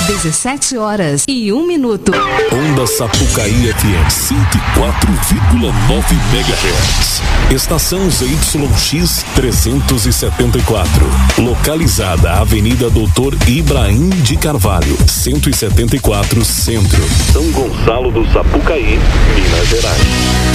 17h01. Onda Sapucaí FM 104,9 MHz. Estação ZYX 374. Localizada Avenida Doutor Ibrahim de Carvalho, 174 Centro, São Gonçalo do Sapucaí, Minas Gerais.